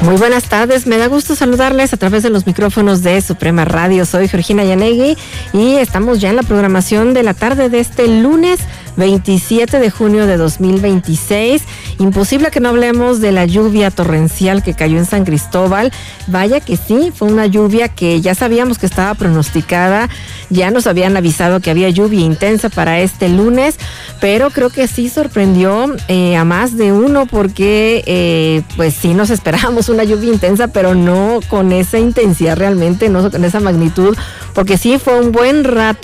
Muy buenas tardes, me da gusto saludarles a través de los micrófonos de Suprema Radio. Soy Georgina Yanegui y estamos ya en la programación de la tarde de este lunes 27 de junio de 2026. Imposible que no hablemos de la lluvia torrencial que cayó en San Cristóbal. Vaya que sí, fue una lluvia que ya sabíamos que estaba pronosticada, ya nos habían avisado que había lluvia intensa para este lunes, pero creo que sí sorprendió a más de uno porque pues sí nos esperábamos una lluvia intensa, pero no con esa intensidad realmente, no con esa magnitud, porque sí fue un buen rato